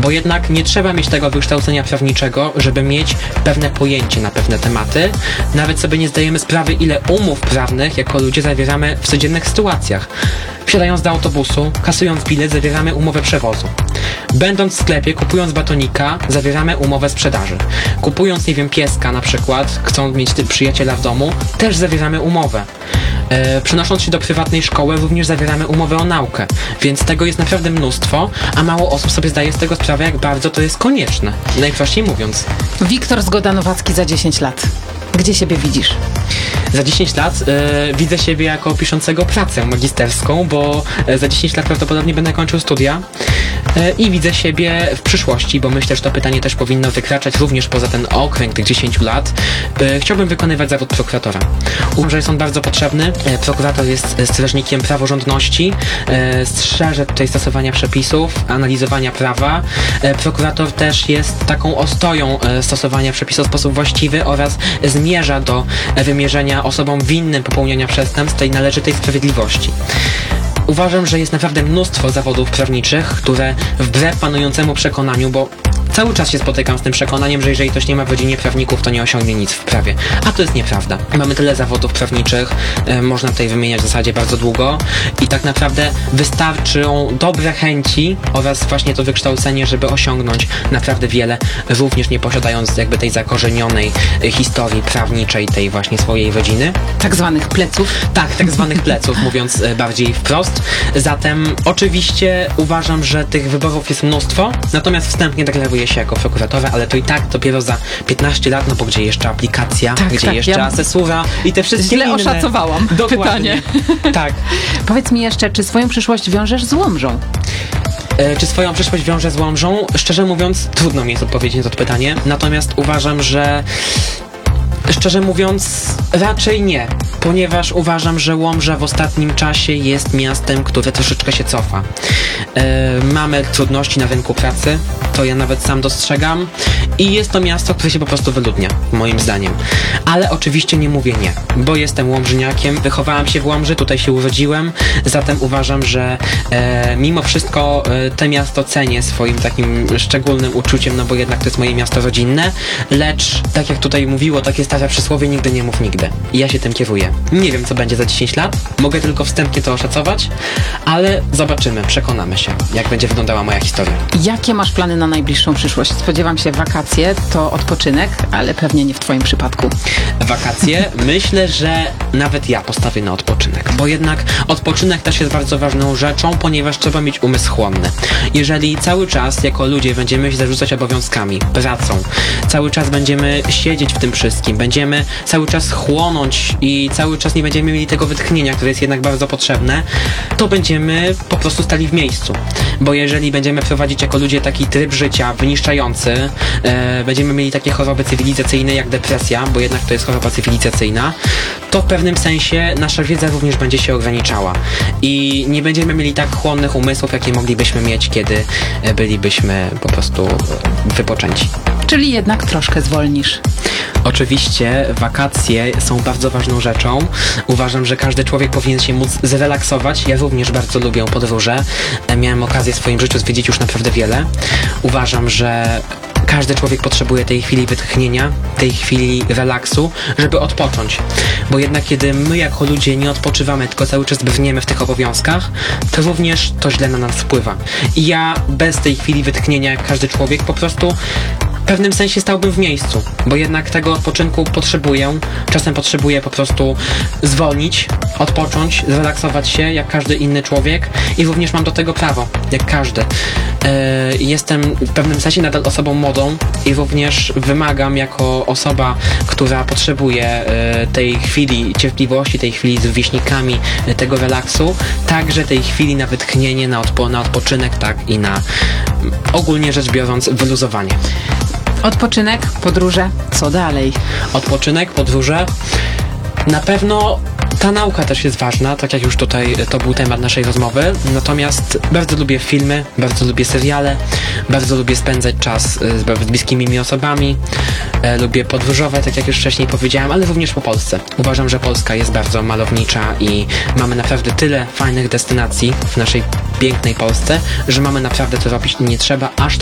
bo jednak nie trzeba mieć tego wykształcenia prawniczego, żeby mieć pewne pojęcie na pewne tematy. Nawet sobie nie zdajemy sprawy, ile umów prawnych jako ludzie zawieramy w codziennych sytuacjach. Wsiadając do autobusu, kasując bilet, zawieramy umowę przewozu. Będąc w sklepie, kupując batonika, zawieramy umowę sprzedaży. Kupując, nie wiem, pieska na przykład, chcąc mieć przyjaciela w domu, też zawieramy umowę. Przenosząc się do prywatnej szkoły, również zawieramy umowę o naukę. Więc tego jest naprawdę mnóstwo, a mało osób sobie zdaje z tego sprawę, jak bardzo to jest konieczne. Najprościej mówiąc. Wiktor Zgoda-Nowacki za 10 lat. Gdzie siebie widzisz? Za 10 lat widzę siebie jako piszącego pracę magisterską, bo za 10 lat prawdopodobnie będę kończył studia i widzę siebie w przyszłości, bo myślę, że to pytanie też powinno wykraczać również poza ten okręg tych 10 lat. Chciałbym wykonywać zawód prokuratora. Uważam, że jest on bardzo potrzebny. Prokurator jest strażnikiem praworządności, strzeże tutaj stosowania przepisów, analizowania prawa. Prokurator też jest taką ostoją stosowania przepisów w sposób właściwy oraz zmierza do wymierzenia osobom winnym popełniania przestępstw tej należytej sprawiedliwości. Uważam, że jest naprawdę mnóstwo zawodów prawniczych, które wbrew panującemu przekonaniu, bo cały czas się spotykam z tym przekonaniem, że jeżeli ktoś nie ma w rodzinie prawników, to nie osiągnie nic w prawie. A to jest nieprawda. Mamy tyle zawodów prawniczych, można tutaj wymieniać w zasadzie bardzo długo i tak naprawdę wystarczą dobre chęci oraz właśnie to wykształcenie, żeby osiągnąć naprawdę wiele, również nie posiadając jakby tej zakorzenionej historii prawniczej tej właśnie swojej rodziny. Tak zwanych pleców. Tak, tak zwanych pleców, mówiąc bardziej wprost. Zatem oczywiście uważam, że tych wyborów jest mnóstwo, natomiast wstępnie deklaruję się jako prokuratora, ale to i tak dopiero za 15 lat, no bo gdzie jeszcze aplikacja, gdzie jeszcze asesura i te wszystkie źle inne. Oszacowałam pytanie. Tak. Powiedz mi jeszcze, czy swoją przyszłość wiążesz z Łomżą? Czy swoją przyszłość wiążę z Łomżą? Szczerze mówiąc, trudno mi jest odpowiedzieć na to pytanie, natomiast uważam, że szczerze mówiąc, raczej nie, ponieważ uważam, że Łomża w ostatnim czasie jest miastem, które troszeczkę się cofa. Mamy trudności na rynku pracy, to ja nawet sam dostrzegam i jest to miasto, które się po prostu wyludnia, moim zdaniem. Ale oczywiście nie mówię nie, bo jestem łomżyniakiem, wychowałem się w Łomży, tutaj się urodziłem, zatem uważam, że mimo wszystko to miasto cenię swoim takim szczególnym uczuciem, no bo jednak to jest moje miasto rodzinne, lecz tak jak tutaj mówiło, takie stare przysłowie, nigdy nie mów nigdy. I ja się tym kieruję. Nie wiem, co będzie za 10 lat, mogę tylko wstępnie to oszacować, ale zobaczymy, przekonamy się, jak będzie wyglądała moja historia. Jakie masz plany na najbliższą przyszłość? Spodziewam się, wakacje to odpoczynek, ale pewnie nie w twoim przypadku. Wakacje? Myślę, że nawet ja postawię na odpoczynek, bo jednak odpoczynek też jest bardzo ważną rzeczą, ponieważ trzeba mieć umysł chłonny. Jeżeli cały czas jako ludzie będziemy się zarzucać obowiązkami, pracą, cały czas będziemy siedzieć w tym wszystkim, będziemy cały czas chłonąć i cały czas nie będziemy mieli tego wytchnienia, które jest jednak bardzo potrzebne, to będziemy po prostu stali w miejscu. Bo jeżeli będziemy prowadzić jako ludzie taki tryb życia wyniszczający, będziemy mieli takie choroby cywilizacyjne jak depresja, bo jednak to jest choroba cywilizacyjna, to w pewnym sensie nasza wiedza również będzie się ograniczała i nie będziemy mieli tak chłonnych umysłów, jakie moglibyśmy mieć, kiedy bylibyśmy po prostu wypoczęci. Czyli jednak troszkę zwolnisz. Oczywiście wakacje są bardzo ważną rzeczą. Uważam, że każdy człowiek powinien się móc zrelaksować. Ja również bardzo lubię podróże. Miałem okazję w swoim życiu zwiedzić już naprawdę wiele. Uważam, że każdy człowiek potrzebuje tej chwili wytchnienia, tej chwili relaksu, żeby odpocząć. Bo jednak kiedy my jako ludzie nie odpoczywamy, tylko cały czas brniemy w tych obowiązkach, to również to źle na nas wpływa. I ja bez tej chwili wytchnienia, jak każdy człowiek, po prostu w pewnym sensie stałbym w miejscu, bo jednak tego odpoczynku potrzebuję. Czasem potrzebuję po prostu zwolnić, odpocząć, zrelaksować się jak każdy inny człowiek i również mam do tego prawo, jak każdy. Jestem w pewnym sensie nadal osobą młodą i również wymagam jako osoba, która potrzebuje tej chwili cierpliwości, tej chwili z rówieśnikami, tego relaksu, także tej chwili na wytchnienie, na odpoczynek, tak i na ogólnie rzecz biorąc wyluzowanie. Odpoczynek, podróże, co dalej? Odpoczynek, podróże. Na pewno ta nauka też jest ważna, tak jak już tutaj to był temat naszej rozmowy, natomiast bardzo lubię filmy, bardzo lubię seriale, bardzo lubię spędzać czas z bliskimi mi osobami, lubię podróżować, tak jak już wcześniej powiedziałem, ale również po Polsce. Uważam, że Polska jest bardzo malownicza i mamy naprawdę tyle fajnych destynacji w naszej pięknej Polsce, że mamy naprawdę to robić i nie trzeba aż